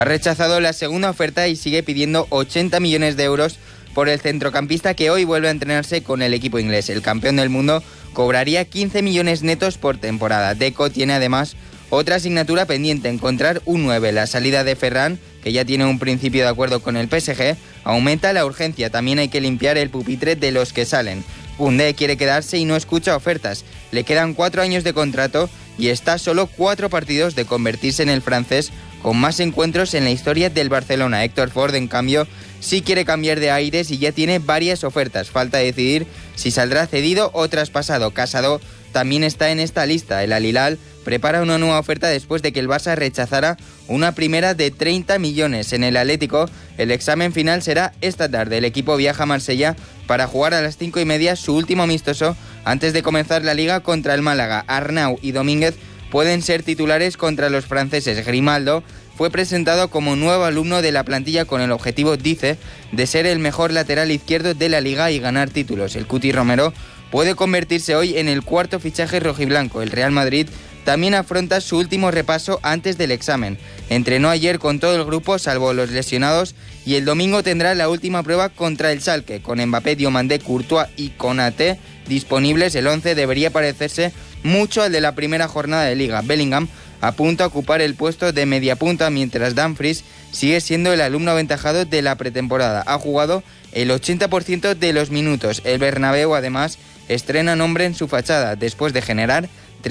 Ha rechazado la segunda oferta y sigue pidiendo 80 millones de euros por el centrocampista que hoy vuelve a entrenarse con el equipo inglés. El campeón del mundo cobraría 15 millones netos por temporada. Deco tiene además otra asignatura pendiente, encontrar un 9. La salida de Ferran, que ya tiene un principio de acuerdo con el PSG, aumenta la urgencia. También hay que limpiar el pupitre de los que salen. Koundé quiere quedarse y no escucha ofertas. Le quedan 4 años de contrato y está a solo 4 partidos de convertirse en el francés con más encuentros en la historia del Barcelona. Héctor Ford, en cambio, sí quiere cambiar de aires y ya tiene varias ofertas. Falta decidir si saldrá cedido o traspasado. Casado también está en esta lista. El Al Hilal prepara una nueva oferta después de que el Barça rechazara una primera de 30 millones. En el Atlético, el examen final será esta tarde. El equipo viaja a Marsella para jugar a las 5:30 su último amistoso antes de comenzar la Liga contra el Málaga. Arnau y Domínguez pueden ser titulares contra los franceses. Grimaldo fue presentado como nuevo alumno de la plantilla con el objetivo, dice, de ser el mejor lateral izquierdo de la Liga y ganar títulos. El Cuti Romero puede convertirse hoy en el cuarto fichaje rojiblanco. El Real Madrid también afronta su último repaso antes del examen. Entrenó ayer con todo el grupo, salvo los lesionados, y el domingo tendrá la última prueba contra el Schalke. Con Mbappé, Diomandé, Courtois y Konaté disponibles, el 11 debería parecerse mucho al de la primera jornada de Liga. Bellingham apunta a ocupar el puesto de mediapunta, mientras Dumfries sigue siendo el alumno aventajado de la pretemporada. Ha jugado el 80% de los minutos. El Bernabéu, además, estrena nombre en su fachada, después de generar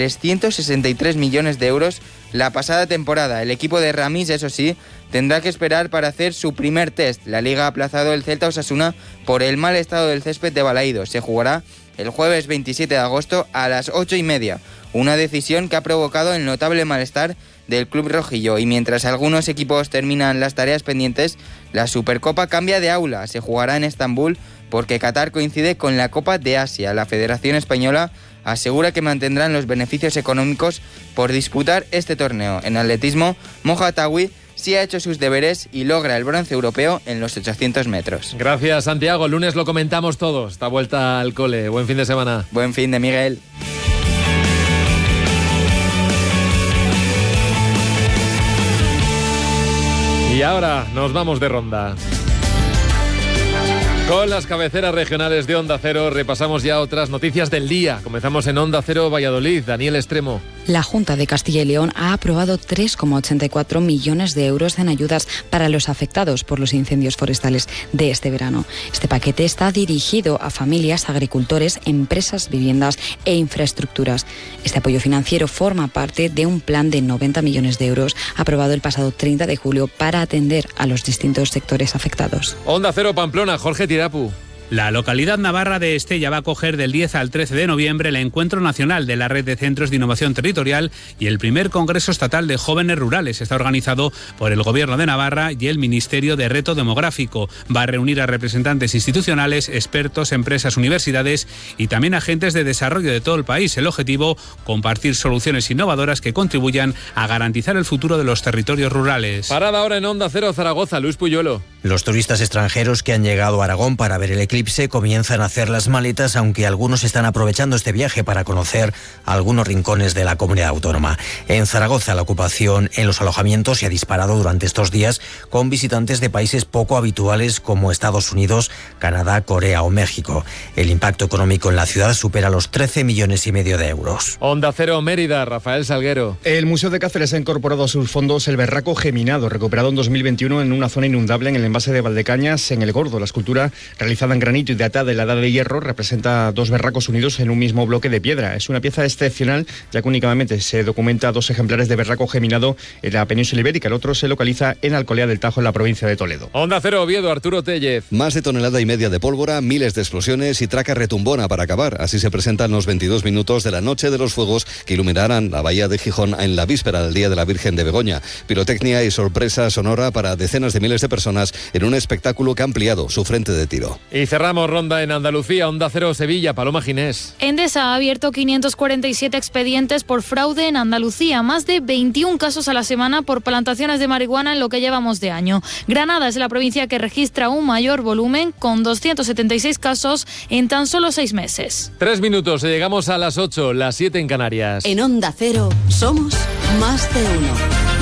363 millones de euros la pasada temporada. El equipo de Ramis, eso sí, tendrá que esperar para hacer su primer test. La Liga ha aplazado el Celta Osasuna por el mal estado del césped de Balaídos. Se jugará el jueves 27 de agosto a las 8:30. Una decisión que ha provocado el notable malestar del club rojillo. Y mientras algunos equipos terminan las tareas pendientes, la Supercopa cambia de aula. Se jugará en Estambul porque Qatar coincide con la Copa de Asia. La Federación Española asegura que mantendrán los beneficios económicos por disputar este torneo. En atletismo, Moja Atawi sí ha hecho sus deberes y logra el bronce europeo en los 800 metros. Gracias, Santiago. El lunes lo comentamos todo. Esta vuelta al cole. Buen fin de semana. Buen fin de Miguel. Y ahora nos vamos de ronda. Con las cabeceras regionales de Onda Cero repasamos ya otras noticias del día. Comenzamos en Onda Cero Valladolid. Daniel Extremo. La Junta de Castilla y León ha aprobado 3,84 millones de euros en ayudas para los afectados por los incendios forestales de este verano. Este paquete está dirigido a familias, agricultores, empresas, viviendas e infraestructuras. Este apoyo financiero forma parte de un plan de 90 millones de euros aprobado el pasado 30 de julio para atender a los distintos sectores afectados. Onda Cero Pamplona, Jorge Tirapu. La localidad navarra de Estella va a acoger del 10 al 13 de noviembre el Encuentro Nacional de la Red de Centros de Innovación Territorial y el primer Congreso Estatal de Jóvenes Rurales. Está organizado por el Gobierno de Navarra y el Ministerio de Reto Demográfico. Va a reunir a representantes institucionales, expertos, empresas, universidades y también agentes de desarrollo de todo el país. El objetivo, compartir soluciones innovadoras que contribuyan a garantizar el futuro de los territorios rurales. Parada ahora en Onda Cero Zaragoza, Luis Puyuelo. Los turistas extranjeros que han llegado a Aragón para ver el eclipse comienzan a hacer las maletas, aunque algunos están aprovechando este viaje para conocer algunos rincones de la comunidad autónoma. En Zaragoza, la ocupación en los alojamientos se ha disparado durante estos días con visitantes de países poco habituales como Estados Unidos, Canadá, Corea o México. El impacto económico en la ciudad supera los 13,5 millones de euros. Onda Cero Mérida, Rafael Salguero. El Museo de Cáceres ha incorporado a sus fondos el berraco geminado, recuperado en 2021 en una zona inundable en el envase de Valdecañas, en El Gordo. La escultura, realizada en granito y datada de la Edad de Hierro, representa 2 berracos unidos en un mismo bloque de piedra. Es una pieza excepcional, ya que únicamente se documenta 2 ejemplares de berraco geminado en la península ibérica. El otro se localiza en Alcolea del Tajo, en la provincia de Toledo. Onda Cero Oviedo, Arturo Tellez. Más de 1,5 toneladas de pólvora, miles de explosiones y traca retumbona para acabar. Así se presentan los 22 minutos de la Noche de los Fuegos que iluminarán la bahía de Gijón en la víspera del Día de la Virgen de Begoña. Pirotecnia y sorpresa sonora para decenas de miles de personas en un espectáculo que ha ampliado su frente de tiro. Y cerramos ronda en Andalucía, Onda Cero Sevilla, Paloma Ginés. Endesa ha abierto 547 expedientes por fraude en Andalucía, más de 21 casos a la semana por plantaciones de marihuana en lo que llevamos de año. Granada es la provincia que registra un mayor volumen, con 276 casos en tan solo 6 meses. 3 minutos, llegamos a las 8, las 7 en Canarias. En Onda Cero somos más de uno.